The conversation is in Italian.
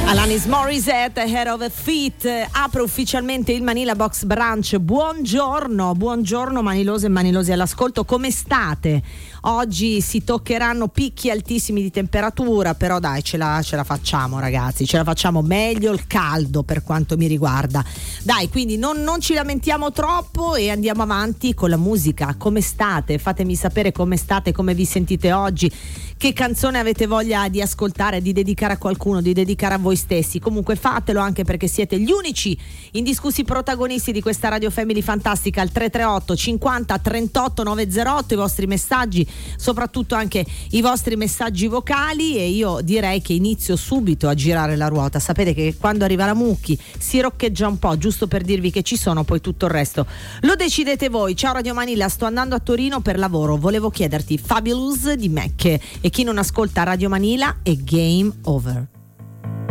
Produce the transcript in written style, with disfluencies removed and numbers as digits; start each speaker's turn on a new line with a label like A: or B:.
A: Alanis Morissette, Head of a Feet, apre ufficialmente il Manila Box Brunch. Buongiorno manilose e manilosi all'ascolto, come state? Oggi si toccheranno picchi altissimi di temperatura, però dai, ce la facciamo ragazzi, ce la facciamo, meglio il caldo per quanto mi riguarda. Dai, quindi non ci lamentiamo troppo e andiamo avanti con la musica. Come state? Fatemi sapere come state, come vi sentite oggi, che canzone avete voglia di ascoltare, di dedicare a qualcuno, di dedicare a voi stessi. Comunque fatelo, anche perché siete gli unici indiscussi protagonisti di questa Radio Family fantastica. Al 338 50 38 908 i vostri messaggi, soprattutto anche i vostri messaggi vocali, e io direi che inizio subito a girare la ruota. Sapete che quando arriva la Mucchi si roccheggia un po', giusto per dirvi che ci sono, poi tutto il resto lo decidete voi. Ciao Radio Manila, sto andando a Torino per lavoro, volevo chiederti Fabulous di Mac, e chi non ascolta Radio Manila è game over.